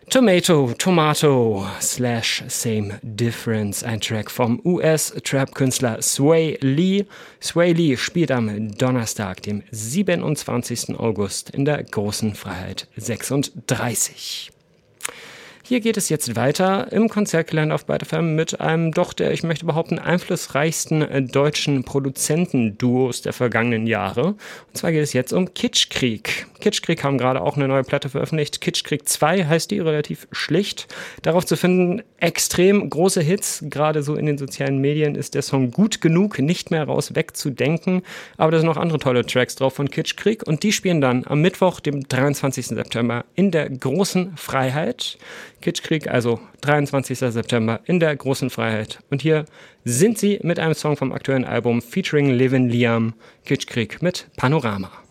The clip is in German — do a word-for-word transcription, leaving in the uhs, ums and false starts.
Tomato, Tomato, slash Same Difference, ein Track vom U S-Trap-Künstler Sway Lee. Sway Lee spielt am Donnerstag, dem siebenundzwanzigsten August in der Großen Freiheit sechsunddreißig. Hier geht es jetzt weiter im Konzertkalender auf Byte F M mit einem doch der, ich möchte behaupten, einflussreichsten deutschen Produzentenduos der vergangenen Jahre. Und zwar geht es jetzt um Kitschkrieg. Kitschkrieg haben gerade auch eine neue Platte veröffentlicht. Kitschkrieg zwei heißt die, relativ schlicht. Darauf zu finden, extrem große Hits. Gerade so in den sozialen Medien ist der Song gut genug, nicht mehr raus wegzudenken. Aber da sind noch andere tolle Tracks drauf von Kitschkrieg. Und die spielen dann am Mittwoch, dem dreiundzwanzigsten September in der Großen Freiheit. Kitschkrieg, also dreiundzwanzigsten September in der Großen Freiheit. Und hier sind sie mit einem Song vom aktuellen Album featuring Levin Liam, Kitschkrieg mit Panorama.